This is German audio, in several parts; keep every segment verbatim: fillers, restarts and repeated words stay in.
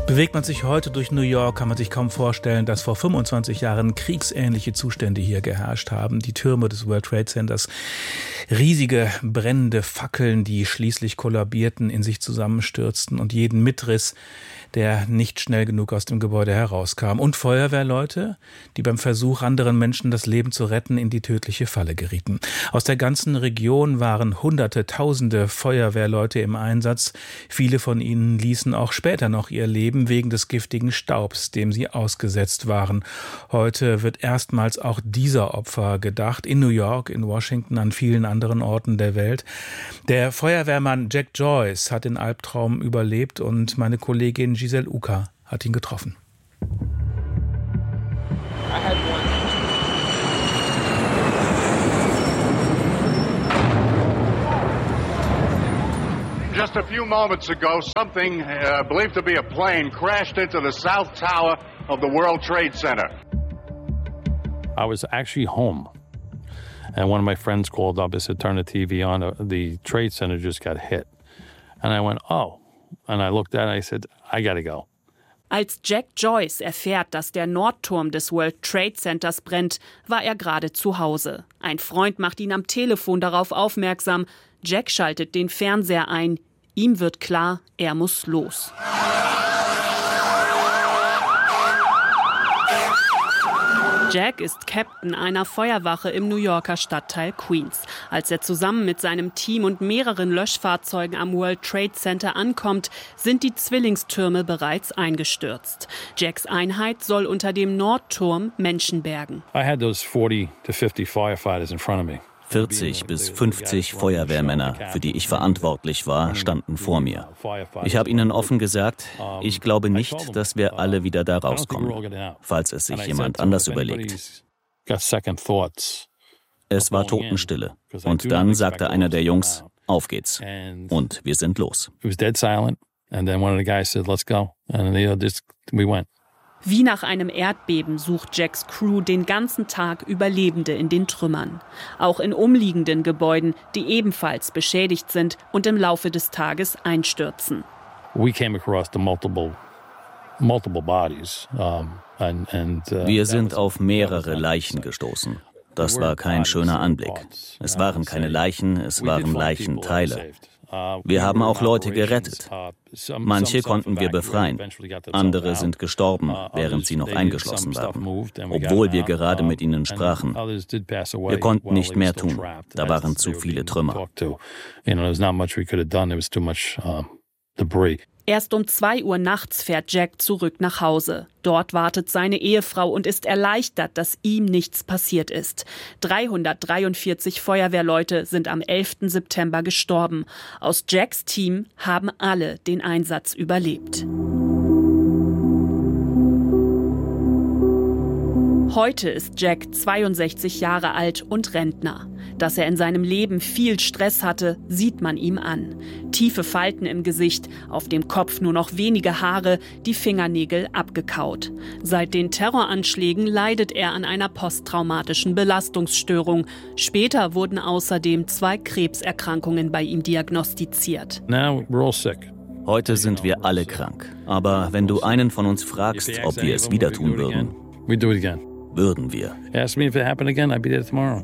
Bewegt man sich heute durch New York, kann man sich kaum vorstellen, dass vor fünfundzwanzig Jahren kriegsähnliche Zustände hier geherrscht haben. Die Türme des World Trade Centers, riesige brennende Fackeln, die schließlich kollabierten, in sich zusammenstürzten und jeden Mitriss, der nicht schnell genug aus dem Gebäude herauskam. Und Feuerwehrleute, die beim Versuch, anderen Menschen das Leben zu retten, in die tödliche Falle gerieten. Aus der ganzen Region waren Hunderte, Tausende Feuerwehrleute im Einsatz. Viele von ihnen ließen auch später noch ihr Leben wegen des giftigen Staubs, dem sie ausgesetzt waren. Heute wird erstmals auch dieser Opfer gedacht, in New York, in Washington, an vielen anderen Orten der Welt. Der Feuerwehrmann Jack Joyce hat den Albtraum überlebt und meine Kollegin Giselle Uka hat ihn getroffen. Just a few moments ago, something uh, believed to be a plane crashed into the south tower of the World Trade Center. I was actually home, and one of my friends called up and said, "Turn the T V on. The Trade Center just got hit." And I went, "Oh." And I looked at it and I said, "I gotta go." Als Jack Joyce erfährt, dass der Nordturm des World Trade Centers brennt, war er gerade zu Hause. Ein Freund macht ihn am Telefon darauf aufmerksam. Jack schaltet den Fernseher ein. Ihm wird klar, er muss los. Jack ist Captain einer Feuerwache im New Yorker Stadtteil Queens. Als er zusammen mit seinem Team und mehreren Löschfahrzeugen am World Trade Center ankommt, sind die Zwillingstürme bereits eingestürzt. Jacks Einheit soll unter dem Nordturm Menschen bergen. I had those forty to fifty firefighters in front of me. vierzig bis fünfzig Feuerwehrmänner, für die ich verantwortlich war, standen vor mir. Ich habe ihnen offen gesagt, ich glaube nicht, dass wir alle wieder da rauskommen, falls es sich jemand anders überlegt. Es war Totenstille. Und dann sagte einer der Jungs, auf geht's. Und wir sind los. Wie nach einem Erdbeben sucht Jacks Crew den ganzen Tag Überlebende in den Trümmern. Auch in umliegenden Gebäuden, die ebenfalls beschädigt sind und im Laufe des Tages einstürzen. We came across the multiple, multiple bodies, um, and, and, uh, Wir sind auf mehrere Leichen gestoßen. Das war kein schöner Anblick. Es waren keine Leichen, es waren Leichenteile. Wir haben auch Leute gerettet. Manche konnten wir befreien. Andere sind gestorben, während sie noch eingeschlossen waren, obwohl wir gerade mit ihnen sprachen. Wir konnten nicht mehr tun. Da waren zu viele Trümmer. Erst um zwei Uhr nachts fährt Jack zurück nach Hause. Dort wartet seine Ehefrau und ist erleichtert, dass ihm nichts passiert ist. dreihundertdreiundvierzig Feuerwehrleute sind am elften September gestorben. Aus Jacks Team haben alle den Einsatz überlebt. Heute ist Jack zweiundsechzig Jahre alt und Rentner. Dass er in seinem Leben viel Stress hatte, sieht man ihm an. Tiefe Falten im Gesicht, auf dem Kopf nur noch wenige Haare, die Fingernägel abgekaut. Seit den Terroranschlägen leidet er an einer posttraumatischen Belastungsstörung. Später wurden außerdem zwei Krebserkrankungen bei ihm diagnostiziert. Now we're all sick. Heute sind wir alle krank. Aber wenn du einen von uns fragst, ob wir es wieder tun würden, we do it again. Würden wir. Ask me if it happened again, I'd be there tomorrow.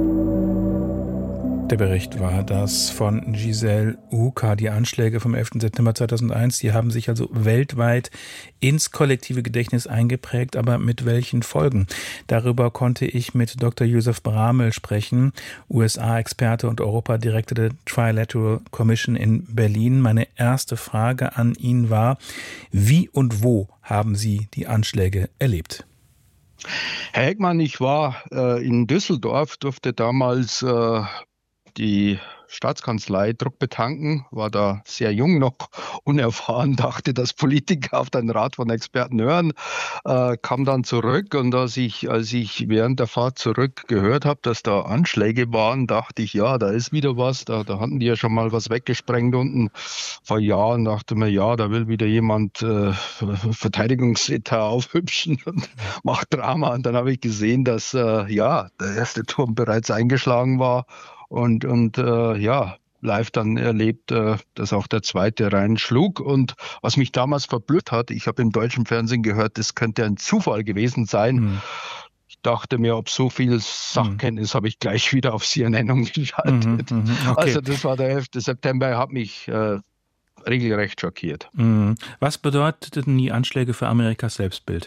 Der Bericht war das von Giselle Uka. Die Anschläge vom elften September zweitausendeins, die haben sich also weltweit ins kollektive Gedächtnis eingeprägt, aber mit welchen Folgen? Darüber konnte ich mit Doktor Josef Bramel sprechen, U S A-Experte und Europadirektor der Trilateral Commission in Berlin. Meine erste Frage an ihn war, wie und wo haben Sie die Anschläge erlebt? Herr Heckmann, ich war äh, in Düsseldorf, durfte damals äh, die Staatskanzlei Druck betanken, war da sehr jung noch, unerfahren, dachte, dass Politiker auf den Rat von Experten hören, äh, kam dann zurück und als ich, als ich während der Fahrt zurück gehört habe, dass da Anschläge waren, dachte ich, ja, da ist wieder was, da, da hatten die ja schon mal was weggesprengt unten vor Jahren, dachte mir, ja, da will wieder jemand äh, Verteidigungsetat aufhübschen und macht Drama und dann habe ich gesehen, dass äh, ja, der erste Turm bereits eingeschlagen war. Und, und äh, ja, live dann erlebt, äh, dass auch der zweite reinschlug. Und was mich damals verblüfft hat, ich habe im deutschen Fernsehen gehört, das könnte ein Zufall gewesen sein. Mhm. Ich dachte mir, ob so viel Sachkenntnis mhm. habe ich gleich wieder auf C N N umgeschaltet. Mhm, okay. Also das war der elfte September, er hat mich äh, regelrecht schockiert. Mhm. Was bedeuteten die Anschläge für Amerikas Selbstbild?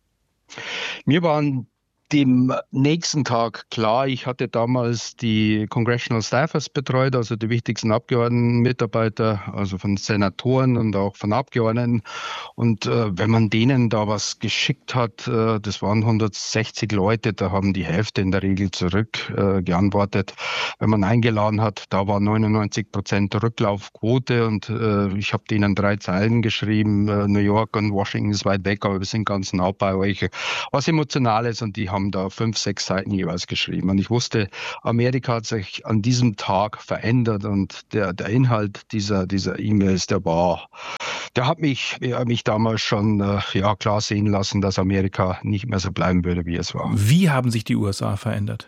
Mir waren dem nächsten Tag klar, ich hatte damals die Congressional Staffers betreut, also die wichtigsten Abgeordnetenmitarbeiter, also von Senatoren und auch von Abgeordneten. Und äh, wenn man denen da was geschickt hat, äh, das waren hundertsechzig Leute, da haben die Hälfte in der Regel zurück äh, geantwortet. Wenn man eingeladen hat, da war neunundneunzig Prozent Rücklaufquote und äh, ich habe denen drei Zeilen geschrieben, äh, New York und Washington ist weit weg, aber wir sind ganz nah bei euch. Was Emotionales, und die haben da fünf, sechs Seiten jeweils geschrieben. Und ich wusste, Amerika hat sich an diesem Tag verändert und der, der Inhalt dieser, dieser E-Mails, der war, der hat mich, der mich damals schon äh, ja, klar sehen lassen, dass Amerika nicht mehr so bleiben würde, wie es war. Wie haben sich die U S A verändert?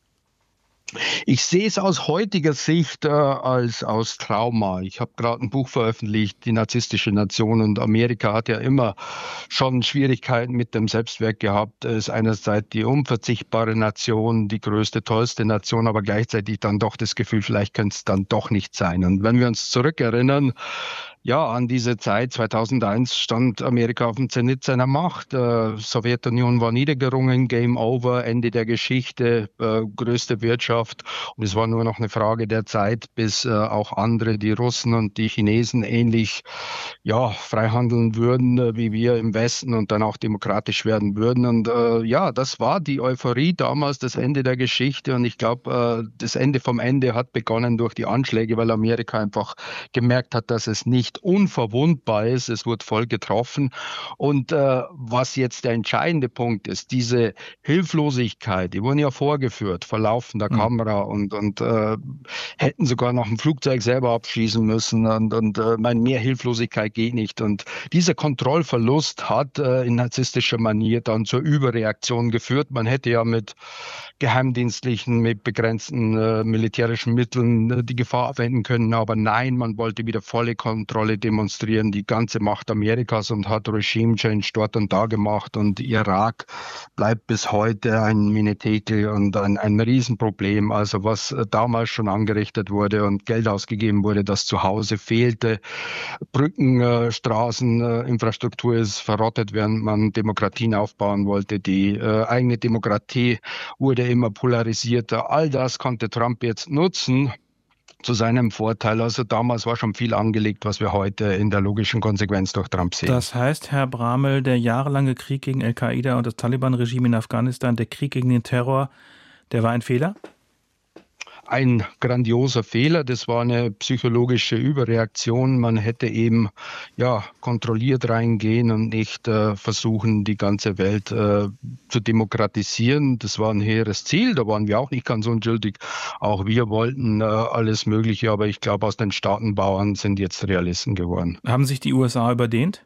Ich sehe es aus heutiger Sicht äh, als aus Trauma. Ich habe gerade ein Buch veröffentlicht, Die narzisstische Nation, und Amerika hat ja immer schon Schwierigkeiten mit dem Selbstwert gehabt. Es ist einerseits die unverzichtbare Nation, die größte, tollste Nation, aber gleichzeitig dann doch das Gefühl, vielleicht könnte es dann doch nicht sein. Und wenn wir uns zurückerinnern, ja, an diese Zeit, zweitausendeins, stand Amerika auf dem Zenit seiner Macht. Äh, Sowjetunion war niedergerungen, Game Over, Ende der Geschichte, äh, größte Wirtschaft. Und es war nur noch eine Frage der Zeit, bis äh, auch andere, die Russen und die Chinesen, ähnlich ja, frei handeln würden, äh, wie wir im Westen, und dann auch demokratisch werden würden. Und äh, ja, das war die Euphorie damals, das Ende der Geschichte. Und ich glaube, äh, das Ende vom Ende hat begonnen durch die Anschläge, weil Amerika einfach gemerkt hat, dass es nicht unverwundbar ist. Es wurde voll getroffen. Und äh, was jetzt der entscheidende Punkt ist, diese Hilflosigkeit, die wurden ja vorgeführt vor laufender mhm. Kamera und, und äh, hätten sogar noch ein Flugzeug selber abschießen müssen. Und, und äh, meine, mehr Hilflosigkeit geht nicht. Und dieser Kontrollverlust hat äh, in narzisstischer Manier dann zur Überreaktion geführt. Man hätte ja mit geheimdienstlichen, mit begrenzten äh, militärischen Mitteln äh, die Gefahr abwenden können. Aber nein, man wollte wieder volle Kontrolle demonstrieren, die ganze Macht Amerikas, und hat Regime Change dort und da gemacht. Und Irak bleibt bis heute ein Minetekel und ein, ein Riesenproblem. Also was äh, damals schon angerichtet wurde und Geld ausgegeben wurde, das zu Hause fehlte. Brücken, äh, Straßen, äh, Infrastruktur ist verrottet, während man Demokratien aufbauen wollte. Die äh, eigene Demokratie wurde immer polarisierter. All das konnte Trump jetzt nutzen zu seinem Vorteil. Also damals war schon viel angelegt, was wir heute in der logischen Konsequenz durch Trump sehen. Das heißt, Herr Bramel, der jahrelange Krieg gegen Al-Qaida und das Taliban-Regime in Afghanistan, der Krieg gegen den Terror, der war ein Fehler? Ein grandioser Fehler. Das war eine psychologische Überreaktion. Man hätte eben ja kontrolliert reingehen und nicht äh, versuchen, die ganze Welt äh, zu demokratisieren. Das war ein hehres Ziel. Da waren wir auch nicht ganz unschuldig. Auch wir wollten äh, alles Mögliche. Aber ich glaube, aus den Staatenbauern sind jetzt Realisten geworden. Haben sich die U S A überdehnt?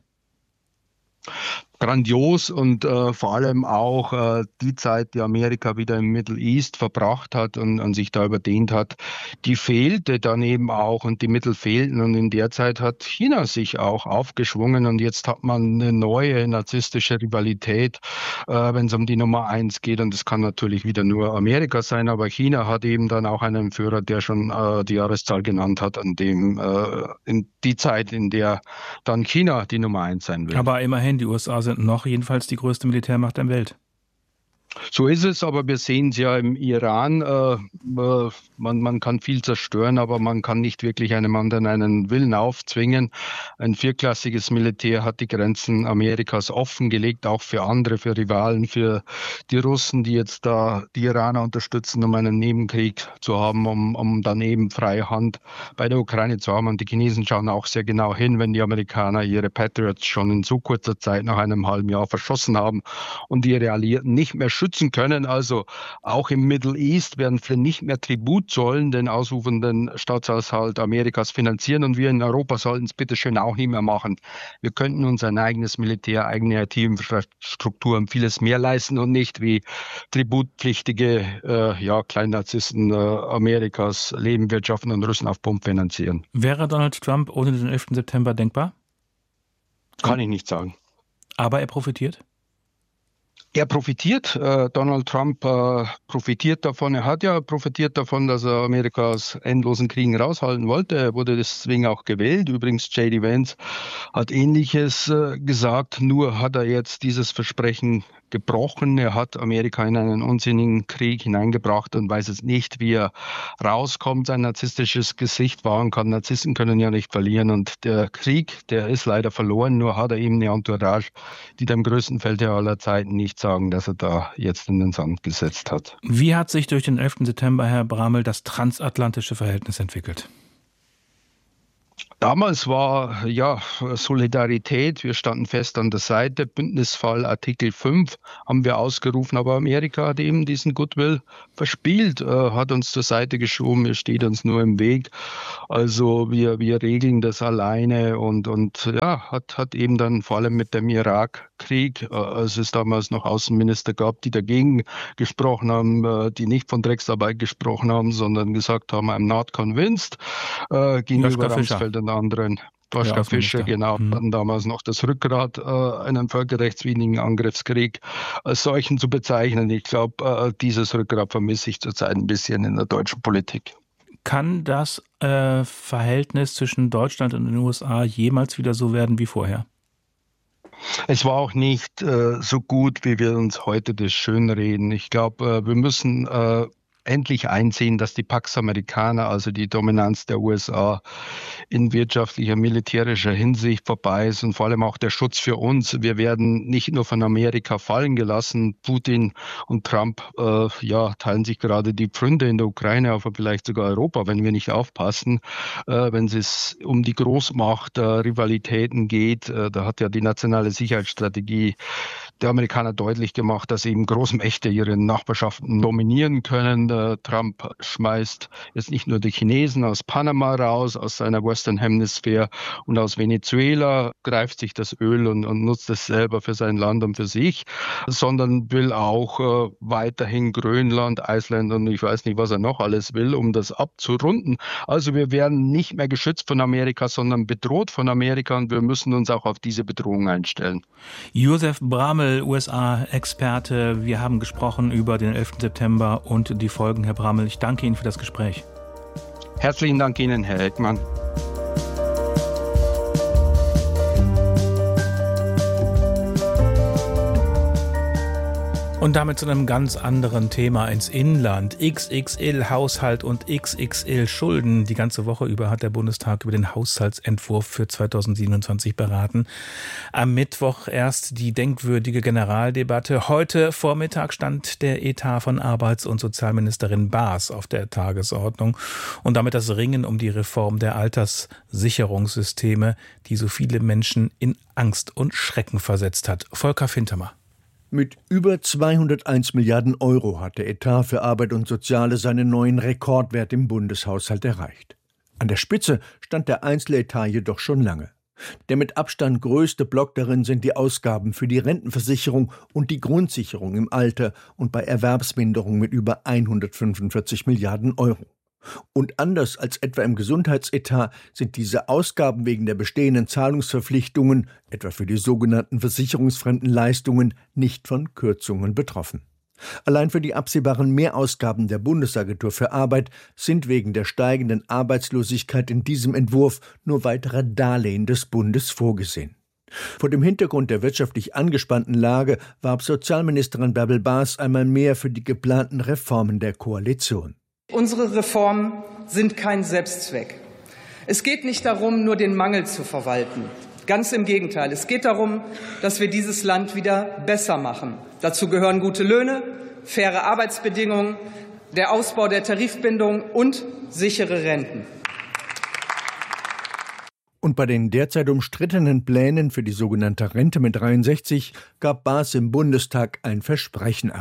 Grandios, und äh, vor allem auch äh, die Zeit, die Amerika wieder im Middle East verbracht hat und, und sich da überdehnt hat, die fehlte dann eben auch, und die Mittel fehlten, und in der Zeit hat China sich auch aufgeschwungen, und jetzt hat man eine neue narzisstische Rivalität, äh, wenn es um die Nummer eins geht, und das kann natürlich wieder nur Amerika sein, aber China hat eben dann auch einen Führer, der schon äh, die Jahreszahl genannt hat, an dem äh, in die Zeit, in der dann China die Nummer eins sein will. Aber immerhin, die U S A sind noch jedenfalls die größte Militärmacht der Welt. So ist es, aber wir sehen es ja im Iran. Äh, äh, man, man kann viel zerstören, aber man kann nicht wirklich einem anderen einen Willen aufzwingen. Ein vierklassiges Militär hat die Grenzen Amerikas offengelegt, auch für andere, für Rivalen, für die Russen, die jetzt da die Iraner unterstützen, um einen Nebenkrieg zu haben, um, um dann eben freie Hand bei der Ukraine zu haben. Und die Chinesen schauen auch sehr genau hin, wenn die Amerikaner ihre Patriots schon in so kurzer Zeit, nach einem halben Jahr, verschossen haben und ihre Alliierten nicht mehr schützen können. Also auch im Middle East werden wir nicht mehr Tribut zollen, den ausufernden Staatshaushalt Amerikas finanzieren, und wir in Europa sollten es bitte schön auch nicht mehr machen. Wir könnten uns ein eigenes Militär, eigene I T-Infrastruktur und vieles mehr leisten und nicht wie tributpflichtige äh, ja, Kleinnarzissten äh, Amerikas leben, wirtschaften und Russen auf Pump finanzieren. Wäre Donald Trump ohne den elften September denkbar? Kann ich nicht sagen. Aber er profitiert? Er profitiert, äh, Donald Trump äh, profitiert davon. Er hat ja profitiert davon, dass er Amerika aus endlosen Kriegen raushalten wollte. Er wurde deswegen auch gewählt. Übrigens, J D Vance hat Ähnliches äh, gesagt, nur hat er jetzt dieses Versprechen gebrochen. Er hat Amerika in einen unsinnigen Krieg hineingebracht und weiß es nicht, wie er rauskommt, sein narzisstisches Gesicht wahren kann. Narzissten können ja nicht verlieren, und der Krieg, der ist leider verloren, nur hat er eben eine Entourage, die dem größten Feldherr aller Zeiten nicht sagen, dass er da jetzt in den Sand gesetzt hat. Wie hat sich durch den elften September, Herr Bramel, das transatlantische Verhältnis entwickelt? Damals war ja Solidarität, wir standen fest an der Seite, Bündnisfall Artikel fünf haben wir ausgerufen, aber Amerika hat eben diesen Goodwill verspielt, äh, hat uns zur Seite geschoben, er steht uns nur im Weg. Also wir, wir regeln das alleine, und, und ja, hat, hat eben dann vor allem mit dem Irakkrieg, äh, als es damals noch Außenminister gab, die dagegen gesprochen haben, äh, die nicht von Drecksarbeit gesprochen haben, sondern gesagt haben, I'm not convinced, äh, gegenüber Rumsfeld und anderen. Joschka ja, Fischer, genau, hm. hatten damals noch das Rückgrat, äh, einen völkerrechtswidrigen Angriffskrieg als solchen zu bezeichnen. Ich glaube, äh, dieses Rückgrat vermisse ich zurzeit ein bisschen in der deutschen Politik. Kann das äh, Verhältnis zwischen Deutschland und den U S A jemals wieder so werden wie vorher? Es war auch nicht äh, so gut, wie wir uns heute das schönreden. Ich glaube, äh, wir müssen äh, endlich einsehen, dass die Pax Americana, also die Dominanz der U S A in wirtschaftlicher, militärischer Hinsicht vorbei ist, und vor allem auch der Schutz für uns. Wir werden nicht nur von Amerika fallen gelassen. Putin und Trump äh, ja, teilen sich gerade die Pfründe in der Ukraine, aber vielleicht sogar Europa, wenn wir nicht aufpassen. Äh, wenn es um die Großmacht-Rivalitäten äh, geht, äh, da hat ja die nationale Sicherheitsstrategie der Amerikaner deutlich gemacht, dass eben Großmächte ihre Nachbarschaften dominieren können. Äh, Trump schmeißt jetzt nicht nur die Chinesen aus Panama raus, aus seiner Western Hemisphere und aus Venezuela, greift sich das Öl und, und nutzt es selber für sein Land und für sich, sondern will auch äh, weiterhin Grönland, Island und ich weiß nicht, was er noch alles will, um das abzurunden. Also wir werden nicht mehr geschützt von Amerika, sondern bedroht von Amerika, und wir müssen uns auch auf diese Bedrohung einstellen. Josef Bramel, U S A-Experte, wir haben gesprochen über den elften September und die Folgen. Herr Bramel, ich danke Ihnen für das Gespräch. Herzlichen Dank Ihnen, Herr Heckmann. Und damit zu einem ganz anderen Thema ins Inland. X X L-Haushalt und X X L-Schulden. Die ganze Woche über hat der Bundestag über den Haushaltsentwurf für zweitausendsiebenundzwanzig beraten. Am Mittwoch erst die denkwürdige Generaldebatte. Heute Vormittag stand der Etat von Arbeits- und Sozialministerin Baas auf der Tagesordnung und damit das Ringen um die Reform der Alterssicherungssysteme, die so viele Menschen in Angst und Schrecken versetzt hat. Volker Fintermer. Mit über zweihunderteins Milliarden Euro hat der Etat für Arbeit und Soziale seinen neuen Rekordwert im Bundeshaushalt erreicht. An der Spitze stand der Einzeletat jedoch schon lange. Der mit Abstand größte Block darin sind die Ausgaben für die Rentenversicherung und die Grundsicherung im Alter und bei Erwerbsminderung mit über hundertfünfundvierzig Milliarden Euro. Und anders als etwa im Gesundheitsetat sind diese Ausgaben wegen der bestehenden Zahlungsverpflichtungen, etwa für die sogenannten versicherungsfremden Leistungen, nicht von Kürzungen betroffen. Allein für die absehbaren Mehrausgaben der Bundesagentur für Arbeit sind wegen der steigenden Arbeitslosigkeit in diesem Entwurf nur weitere Darlehen des Bundes vorgesehen. Vor dem Hintergrund der wirtschaftlich angespannten Lage warb Sozialministerin Bärbel Baas einmal mehr für die geplanten Reformen der Koalition. Unsere Reformen sind kein Selbstzweck. Es geht nicht darum, nur den Mangel zu verwalten. Ganz im Gegenteil. Es geht darum, dass wir dieses Land wieder besser machen. Dazu gehören gute Löhne, faire Arbeitsbedingungen, der Ausbau der Tarifbindung und sichere Renten. Und bei den derzeit umstrittenen Plänen für die sogenannte Rente mit dreiundsechzig gab Baas im Bundestag ein Versprechen ab.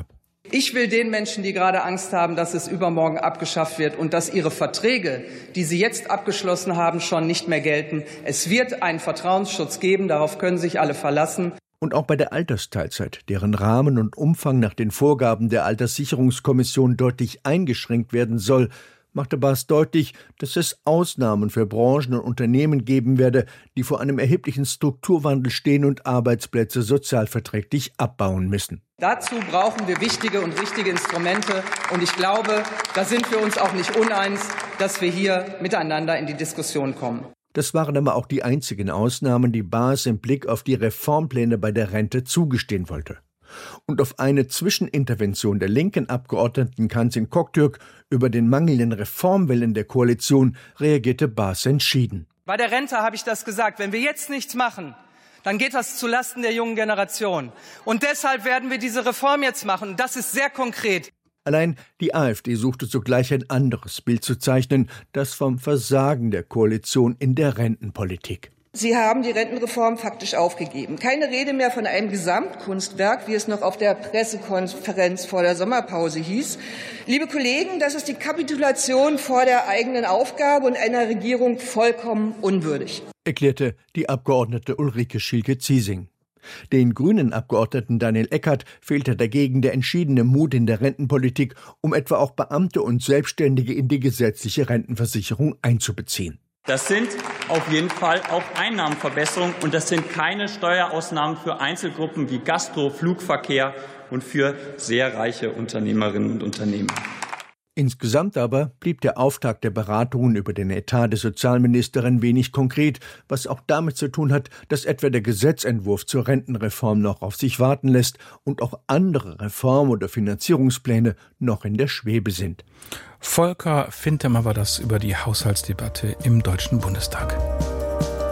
Ich will den Menschen, die gerade Angst haben, dass es übermorgen abgeschafft wird und dass ihre Verträge, die sie jetzt abgeschlossen haben, schon nicht mehr gelten. Es wird einen Vertrauensschutz geben, darauf können sich alle verlassen. Und auch bei der Altersteilzeit, deren Rahmen und Umfang nach den Vorgaben der Alterssicherungskommission deutlich eingeschränkt werden soll, machte Baas deutlich, dass es Ausnahmen für Branchen und Unternehmen geben werde, die vor einem erheblichen Strukturwandel stehen und Arbeitsplätze sozialverträglich abbauen müssen. Dazu brauchen wir wichtige und richtige Instrumente. Und ich glaube, da sind wir uns auch nicht uneins, dass wir hier miteinander in die Diskussion kommen. Das waren aber auch die einzigen Ausnahmen, die Baas im Blick auf die Reformpläne bei der Rente zugestehen wollte. Und auf eine Zwischenintervention der linken Abgeordneten Kanzin Koktürk über den mangelnden Reformwillen der Koalition reagierte Baas entschieden. Bei der Rente habe ich das gesagt. Wenn wir jetzt nichts machen, dann geht das zulasten der jungen Generation. Und deshalb werden wir diese Reform jetzt machen. Das ist sehr konkret. Allein die AfD suchte sogleich ein anderes Bild zu zeichnen, das vom Versagen der Koalition in der Rentenpolitik. Sie haben die Rentenreform faktisch aufgegeben. Keine Rede mehr von einem Gesamtkunstwerk, wie es noch auf der Pressekonferenz vor der Sommerpause hieß. Liebe Kollegen, das ist die Kapitulation vor der eigenen Aufgabe und einer Regierung vollkommen unwürdig, erklärte die Abgeordnete Ulrike Schielke-Ziesing. Den grünen Abgeordneten Daniel Eckert fehlte dagegen der entschiedene Mut in der Rentenpolitik, um etwa auch Beamte und Selbstständige in die gesetzliche Rentenversicherung einzubeziehen. Das sind auf jeden Fall auch Einnahmenverbesserungen und das sind keine Steuerausnahmen für Einzelgruppen wie Gastro, Flugverkehr und für sehr reiche Unternehmerinnen und Unternehmer. Insgesamt aber blieb der Auftakt der Beratungen über den Etat der Sozialministerin wenig konkret, was auch damit zu tun hat, dass etwa der Gesetzentwurf zur Rentenreform noch auf sich warten lässt und auch andere Reform- oder Finanzierungspläne noch in der Schwebe sind. Volker Fintermer war das über die Haushaltsdebatte im Deutschen Bundestag.